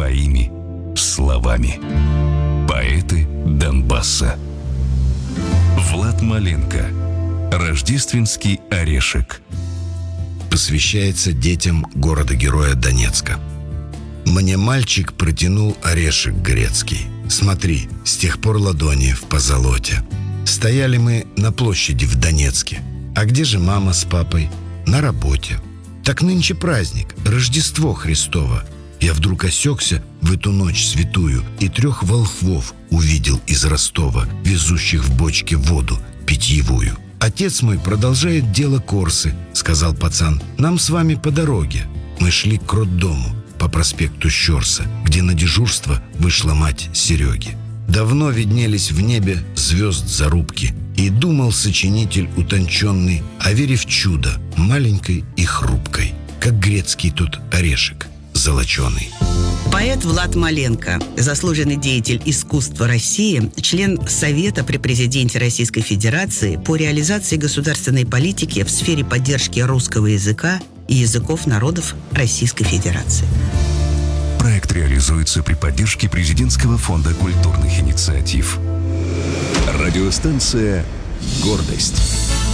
своими словами. Поэты Донбасса. Влад Маленко. Рождественский орешек. Посвящается детям города-героя Донецка. Мне мальчик протянул орешек грецкий. Смотри, с тех пор ладони в позолоте. Стояли мы на площади в Донецке. А где же мама с папой? На работе. Так нынче праздник, Рождество Христово. Я вдруг осекся в эту ночь святую и 3 волхвов увидел из Ростова, везущих в бочке воду питьевую. «Отец мой продолжает дело Корсы», — сказал пацан. «Нам с вами по дороге». Мы шли к роддому по проспекту Щорса, где на дежурство вышла мать Сереги. Давно виднелись в небе звезд зарубки, и думал сочинитель утонченный о вере в чудо, маленькой и хрупкой, как грецкий тот орешек золоченый. Поэт Влад Маленко, заслуженный деятель искусства России, член Совета при президенте Российской Федерации по реализации государственной политики в сфере поддержки русского языка и языков народов Российской Федерации. Проект реализуется при поддержке Президентского фонда культурных инициатив. Радиостанция «Гордость».